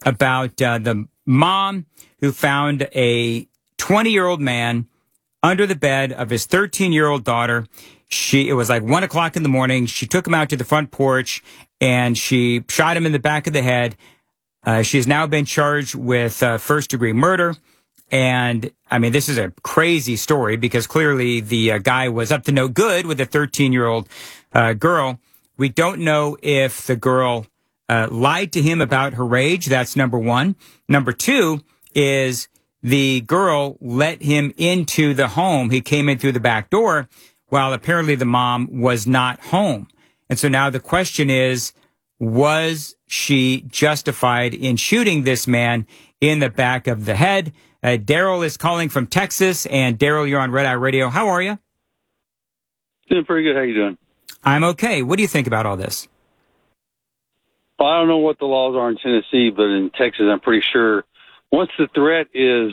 about the mom who found a 20-year-old man under the bed of his 13-year-old daughter. It was like 1 o'clock in the morning. She took him out to the front porch and she shot him in the back of the head. She has now been charged with first-degree murder. And, I mean, this is a crazy story because clearly the guy was up to no good with a 13-year-old girl. We don't know if the girl lied to him about her age. That's number one. Number two is the girl let him into the home. He came in through the back door while apparently the mom was not home. And so now the question is, was she justified in shooting this man in the back of the head? Daryl is calling from Texas. And Daryl, you're on Red Eye Radio. How are you? Doing pretty good. How you doing? I'm okay. What do you think about all this? Well, I don't know what the laws are in Tennessee, but in Texas, I'm pretty sure once the threat is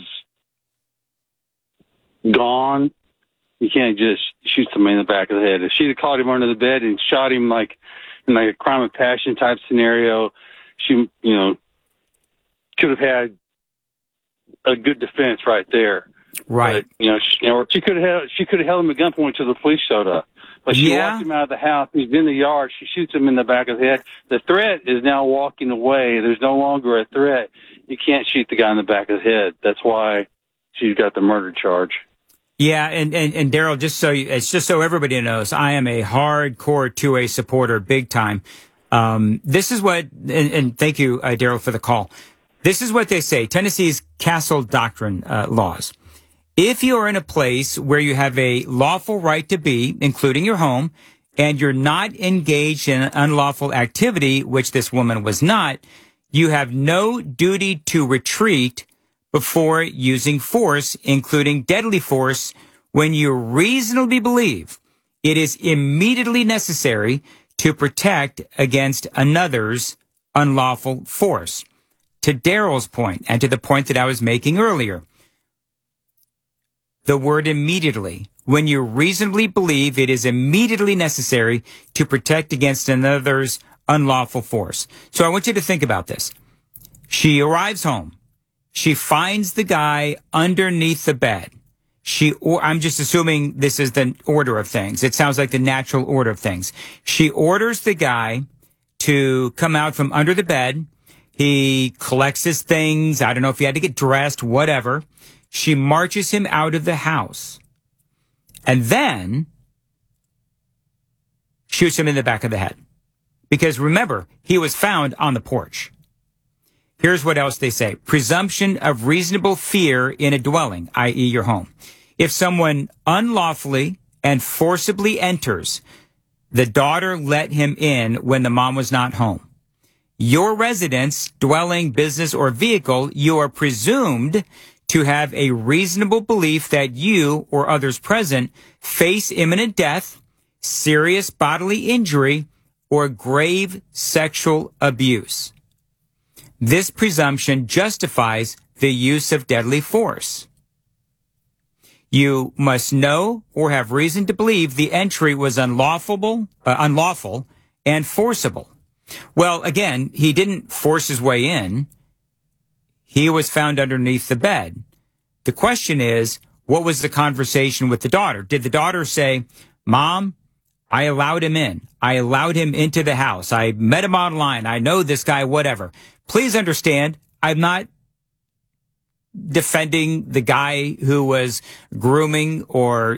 gone, you can't just shoot somebody in the back of the head. If she'd have caught him under the bed and shot him like in like a crime of passion type scenario, she, could have had a good defense right there. Right. But, she could have held him at gunpoint until the police showed up. But she walked him out of the house. He's in the yard. She shoots him in the back of the head. The threat is now walking away. There's no longer a threat. You can't shoot the guy in the back of the head. That's why she's got the murder charge. Yeah, and Daryl, it's just so everybody knows, I am a hardcore 2A supporter, big time. This is what, and thank you, Daryl, for the call. This is what they say, Tennessee's Castle Doctrine laws. If you are in a place where you have a lawful right to be, including your home, and you're not engaged in unlawful activity, which this woman was not, you have no duty to retreat before using force, including deadly force, when you reasonably believe it is immediately necessary to protect against another's unlawful force. To Daryl's point, and to the point that I was making earlier, the word immediately, when you reasonably believe it is immediately necessary to protect against another's unlawful force. So I want you to think about this. She arrives home. She finds the guy underneath the bed. I'm just assuming this is the order of things. It sounds like the natural order of things. She orders the guy to come out from under the bed. He collects his things. I don't know if he had to get dressed, whatever. She marches him out of the house and then shoots him in the back of the head. Because remember, he was found on the porch. Here's what else they say. Presumption of reasonable fear in a dwelling, i.e. your home. If someone unlawfully and forcibly enters, the daughter let him in when the mom was not home. Your residence, dwelling, business, or vehicle, you are presumed to have a reasonable belief that you or others present face imminent death, serious bodily injury, or grave sexual abuse. This presumption justifies the use of deadly force. You must know or have reason to believe the entry was unlawful and forcible. Well, again, he didn't force his way in. He was found underneath the bed. The question is, what was the conversation with the daughter? Did the daughter say, Mom, I allowed him in. I allowed him into the house. I met him online. I know this guy, whatever. Please understand, I'm not defending the guy who was grooming or,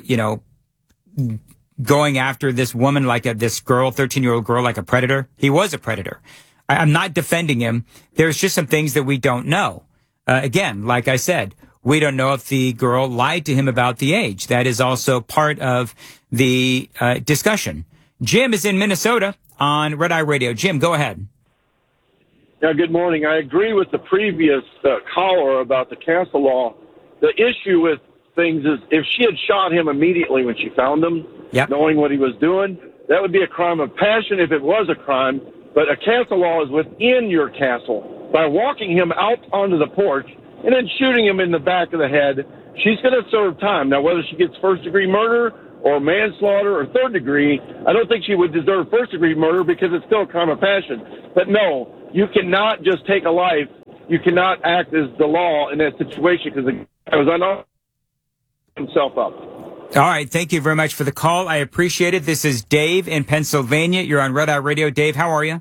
going after this woman like this girl, 13-year-old girl, like a predator. He was a predator. I'm not defending him. There's just some things that we don't know. Again, like I said, we don't know if the girl lied to him about the age. That is also part of the discussion. Jim is in Minnesota on Red Eye Radio. Jim, go ahead. Yeah, good morning. I agree with the previous caller about the Castle law. The issue with things is if she had shot him immediately when she found him, knowing what he was doing, that would be a crime of passion if it was a crime. But a Castle law is within your castle. By walking him out onto the porch and then shooting him in the back of the head, she's going to serve time. Now, whether she gets first-degree murder or manslaughter or third degree, I don't think she would deserve first-degree murder because it's still a crime of passion. But no, you cannot just take a life you cannot act as the law in that situation because the guy was unarmed himself up. All right. Thank you very much for the call. I appreciate it. This is Dave in Pennsylvania. You're on Red Eye Radio. Dave, how are you?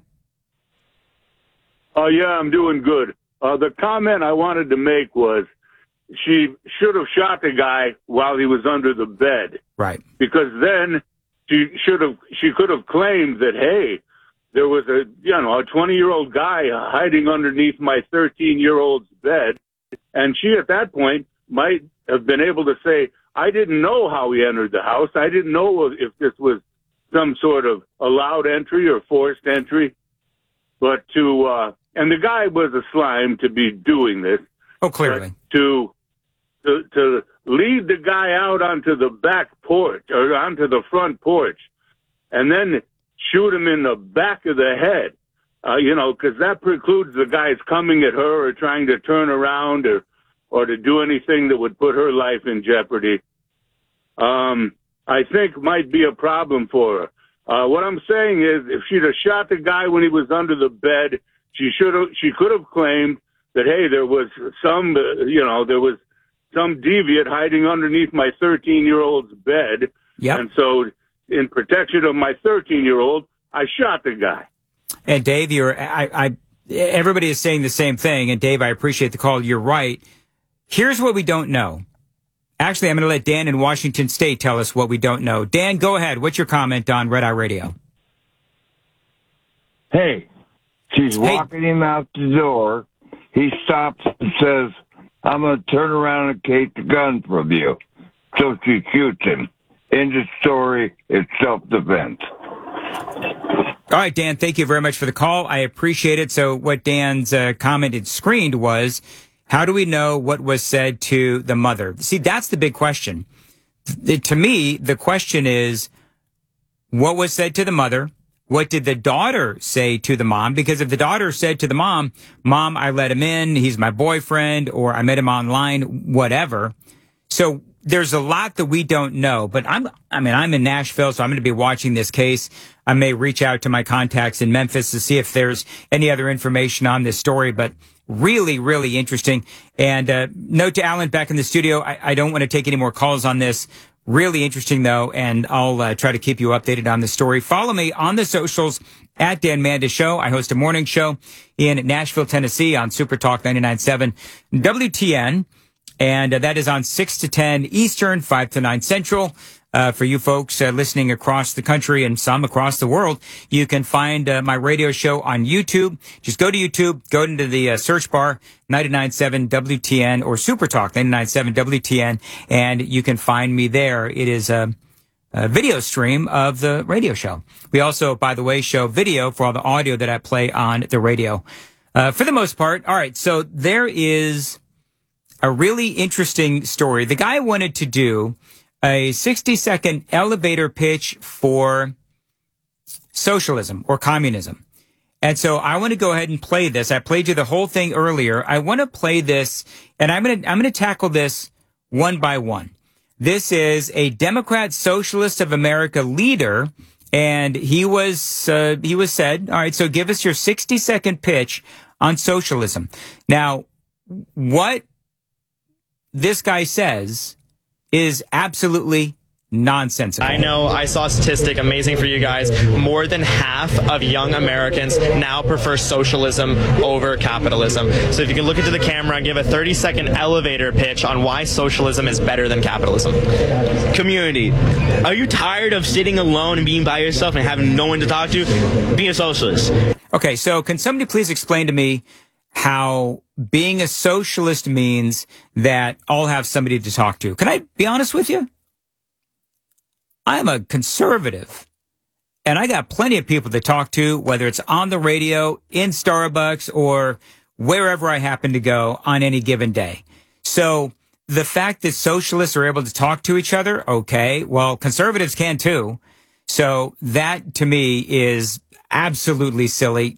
Yeah, I'm doing good. The comment I wanted to make was she should have shot the guy while he was under the bed. Right. Because then she could have claimed that, hey, there was a 20-year-old guy hiding underneath my 13-year-old's bed. And she, at that point, might have been able to say, I didn't know how he entered the house. I didn't know if this was some sort of allowed entry or forced entry. But and the guy was a slime to be doing this. Oh, clearly. To lead the guy out onto the back porch or onto the front porch and then shoot him in the back of the head, because that precludes the guys coming at her or trying to turn around or to do anything that would put her life in jeopardy, I think might be a problem for her. What I'm saying is if she'd have shot the guy when he was under the bed, she could have claimed that, hey, there was some deviant hiding underneath my 13-year-old's bed. Yep. And so in protection of my 13-year-old, I shot the guy. And Dave, everybody is saying the same thing. And Dave, I appreciate the call. You're right. Here's what we don't know. Actually, I'm going to let Dan in Washington State tell us what we don't know. Dan, go ahead. What's your comment on Red Eye Radio? Hey, she's walking him out the door. He stops and says, I'm going to turn around and take the gun from you. So she shoots him. End of story. It's self-defense. All right, Dan, thank you very much for the call. I appreciate it. So what Dan's commented screened was, how do we know what was said to the mother? See, that's the big question. To me, the question is, what was said to the mother? What did the daughter say to the mom? Because if the daughter said to the mom, Mom, I let him in, he's my boyfriend, or I met him online, whatever. So there's a lot that we don't know. But I'm in Nashville, so I'm going to be watching this case. I may reach out to my contacts in Memphis to see if there's any other information on this story. But really, really interesting. And note to Alan back in the studio, I don't want to take any more calls on this. Really interesting, though, and I'll try to keep you updated on the story. Follow me on the socials at Dan Mandis Show. I host a morning show in Nashville, Tennessee on Super Talk 99.7 WTN, and that is on 6 to 10 Eastern, 5 to 9 Central. For you folks listening across the country and some across the world, you can find my radio show on YouTube. Just go to YouTube, go into the search bar, 99.7 WTN or Super Talk 99.7 WTN, and you can find me there. It is a video stream of the radio show. We also, by the way, show video for all the audio that I play on the radio. For the most part, all right, so there is a really interesting story. The guy wanted to do a 60-second elevator pitch for socialism or communism. And so I want to go ahead and play this. I played you the whole thing earlier. I want to play this, and I'm going to tackle this one by one. This is a Democrat Socialist of America leader, and he was said, all right, so give us your 60-second pitch on socialism. Now, what this guy says is absolutely nonsensical. I know, I saw a statistic, amazing for you guys. More than half of young Americans now prefer socialism over capitalism. So if you can look into the camera and give a 30-second elevator pitch on why socialism is better than capitalism. Community. Are you tired of sitting alone and being by yourself and having no one to talk to? Be a socialist. Okay, so can somebody please explain to me how being a socialist means that I'll have somebody to talk to? Can I be honest with you? I'm a conservative, and I got plenty of people to talk to, whether it's on the radio, in Starbucks, or wherever I happen to go on any given day. So the fact that socialists are able to talk to each other, okay, well, conservatives can too. So that, to me, is absolutely silly.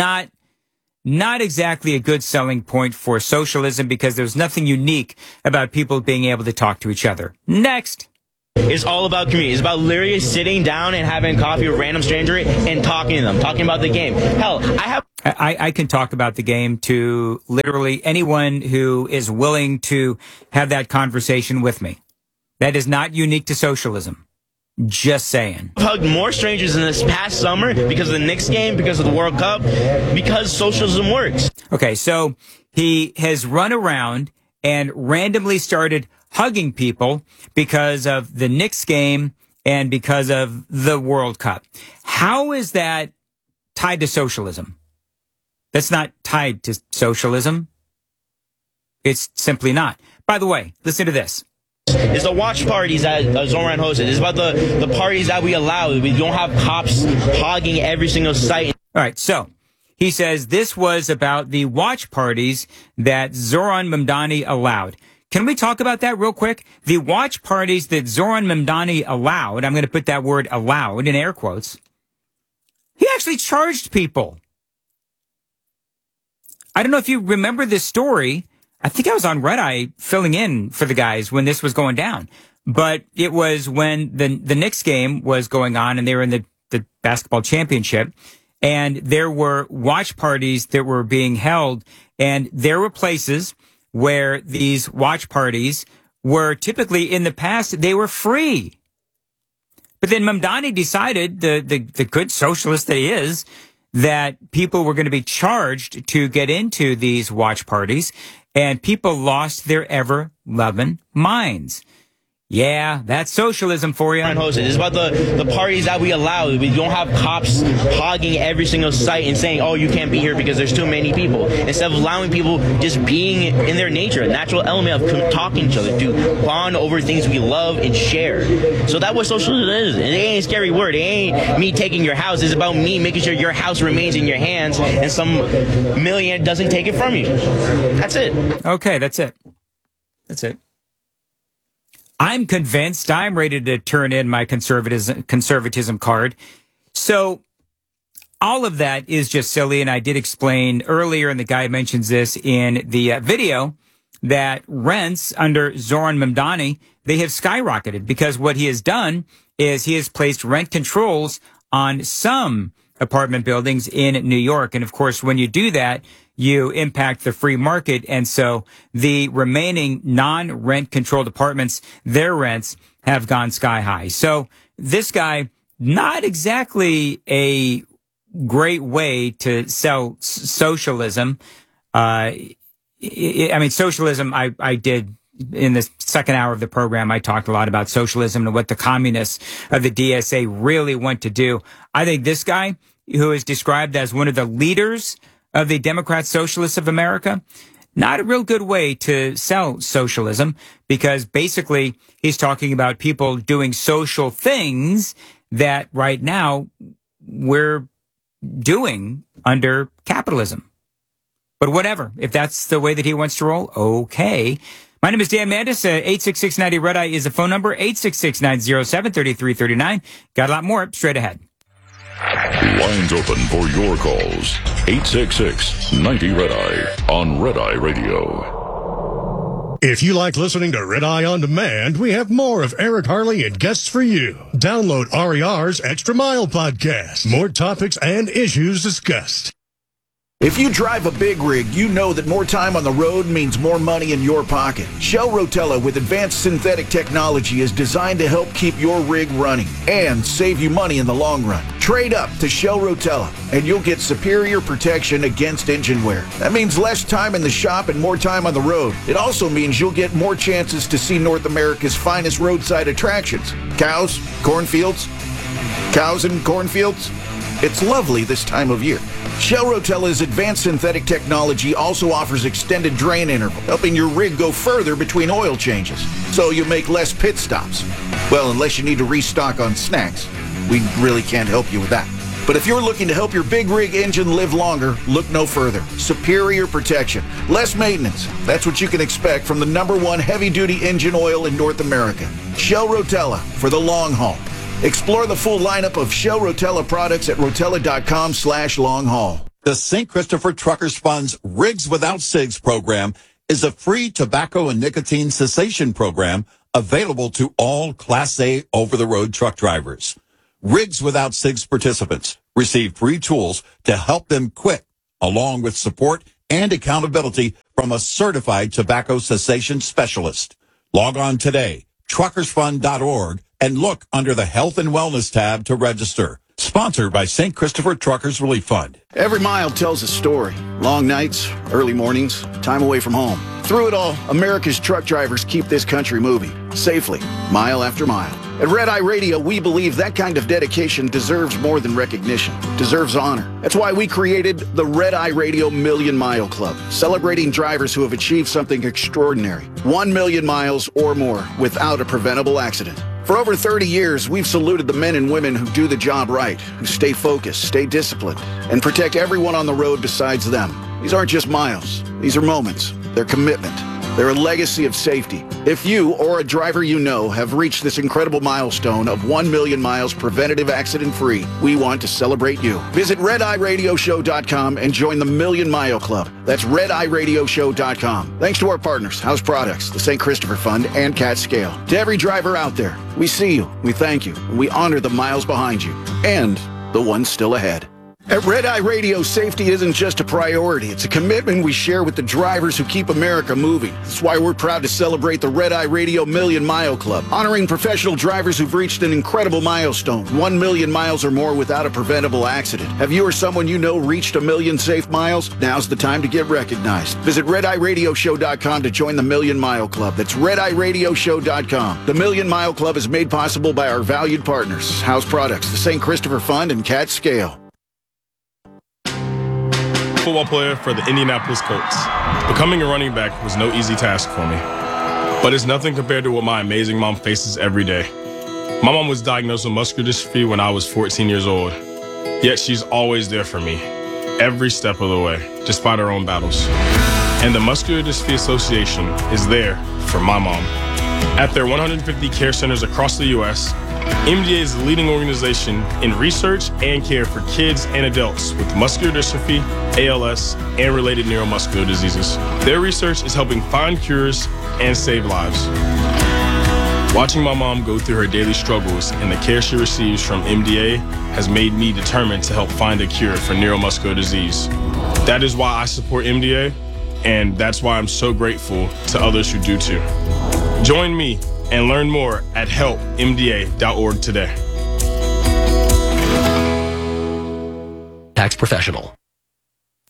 Not exactly a good selling point for socialism, because there's nothing unique about people being able to talk to each other. Next. It's all about community. It's about literally sitting down and having coffee with a random stranger and talking to them, talking about the game. Hell, I have... I can talk about the game to literally anyone who is willing to have that conversation with me. That is not unique to socialism. Just saying. I've hugged more strangers in this past summer because of the Knicks game, because of the World Cup, because socialism works. Okay, so he has run around and randomly started hugging people because of the Knicks game and because of the World Cup. How is that tied to socialism? That's not tied to socialism. It's simply not. By the way, listen to this. It's the watch parties that Zoran hosted. It's about the parties that we allow. We don't have cops hogging every single site. All right, so he says this was about the watch parties that Zoran Mamdani allowed. Can we talk about that real quick? The watch parties that Zoran Mamdani allowed, I'm going to put that word allowed in air quotes. He actually charged people. I don't know if you remember this story. I think I was on Red Eye filling in for the guys when this was going down. But it was when the Knicks game was going on and they were in the basketball championship. And there were watch parties that were being held. And there were places where these watch parties were typically in the past, they were free. But then Mamdani decided, the good socialist that he is, that people were going to be charged to get into these watch parties, and people lost their ever-loving minds. Yeah, that's socialism for you. It's about the parties that we allow. We don't have cops hogging every single site and saying, oh, you can't be here because there's too many people. Instead of allowing people just being in their nature, a natural element of talking to each other, to bond over things we love and share. So that's what socialism is. It ain't a scary word. It ain't me taking your house. It's about me making sure your house remains in your hands and some millionaire doesn't take it from you. That's it. Okay, that's it. That's it. I'm convinced. I'm ready to turn in my conservatism card. So all of that is just silly. And I did explain earlier, and the guy mentions this in the video, that rents under Zoran Mamdani, they have skyrocketed because what he has done is he has placed rent controls on some apartment buildings in New York. And of course, when you do that, you impact the free market. And so the remaining non-rent controlled apartments, their rents have gone sky high. So this guy, not exactly a great way to sell socialism. I mean, socialism, I did in the second hour of the program, I talked a lot about socialism and what the communists of the DSA really want to do. I think this guy, who is described as one of the leaders of the Democrat Socialists of America, not a real good way to sell socialism, because basically he's talking about people doing social things that right now we're doing under capitalism. But whatever, if that's the way that he wants to roll, okay. My name is Dan Mandis. 866-90-RED-EYE is the phone number, 866-907-3339. Got a lot more straight ahead. Lines open for your calls. 866-90-RED-EYE on Red Eye Radio. If you like listening to Red Eye On Demand, we have more of Eric Harley and guests for you. Download RER's Extra Mile podcast. More topics and issues discussed. If you drive a big rig, you know that more time on the road means more money in your pocket. Shell Rotella with advanced synthetic technology is designed to help keep your rig running and save you money in the long run. Trade up to Shell Rotella and you'll get superior protection against engine wear. That means less time in the shop and more time on the road. It also means you'll get more chances to see North America's finest roadside attractions. Cows, cornfields, cows and cornfields. It's lovely this time of year. Shell Rotella's advanced synthetic technology also offers extended drain interval, helping your rig go further between oil changes, so you make less pit stops. Well, unless you need to restock on snacks. We really can't help you with that. But if you're looking to help your big rig engine live longer, look no further. Superior protection, less maintenance. That's what you can expect from the #1 heavy-duty engine oil in North America. Shell Rotella for the long haul. Explore the full lineup of Shell Rotella products at rotella.com/long haul. The St. Christopher Truckers Fund's Rigs Without Cigs program is a free tobacco and nicotine cessation program available to all Class A over-the-road truck drivers. Rigs Without Cigs participants receive free tools to help them quit along with support and accountability from a certified tobacco cessation specialist. Log on today, truckersfund.org, and look under the Health and Wellness tab to register. Sponsored by St. Christopher Truckers Relief Fund. Every mile tells a story. Long nights, early mornings, time away from home. Through it all, America's truck drivers keep this country moving, safely, mile after mile. At Red Eye Radio, we believe that kind of dedication deserves more than recognition, deserves honor. That's why we created the Red Eye Radio Million Mile Club, celebrating drivers who have achieved something extraordinary. 1 million miles or more without a preventable accident. For over 30 years, we've saluted the men and women who do the job right, who stay focused, stay disciplined, and protect everyone on the road besides them. These aren't just miles. These are moments. They're commitment. They're a legacy of safety. If you or a driver you know have reached this incredible milestone of 1 million miles preventative accident-free, we want to celebrate you. Visit RedEyeRadioShow.com and join the Million Mile Club. That's RedEyeRadioShow.com. Thanks to our partners, House Products, the St. Christopher Fund, and Cat Scale. To every driver out there, we see you, we thank you, and we honor the miles behind you, and the ones still ahead. At Red Eye Radio, safety isn't just a priority. It's a commitment we share with the drivers who keep America moving. That's why we're proud to celebrate the Red Eye Radio Million Mile Club, honoring professional drivers who've reached an incredible milestone, 1 million miles or more without a preventable accident. Have you or someone you know reached 1 million safe miles? Now's the time to get recognized. Visit RedEyeRadioShow.com to join the Million Mile Club. That's RedEyeRadioShow.com. The Million Mile Club is made possible by our valued partners, House Products, the St. Christopher Fund, and Cat Scale. Football player for the Indianapolis Colts. Becoming a running back was no easy task for me, but it's nothing compared to what my amazing mom faces every day. My mom was diagnosed with muscular dystrophy when I was 14 years old, yet she's always there for me, every step of the way, despite her own battles. And the Muscular Dystrophy Association is there for my mom. At their 150 care centers across the U.S., MDA is the leading organization in research and care for kids and adults with muscular dystrophy, ALS, and related neuromuscular diseases. Their research is helping find cures and save lives. Watching my mom go through her daily struggles and the care she receives from MDA has made me determined to help find a cure for neuromuscular disease. That is why I support MDA, and that's why I'm so grateful to others who do too. Join me and learn more at helpmda.org today. Tax professional.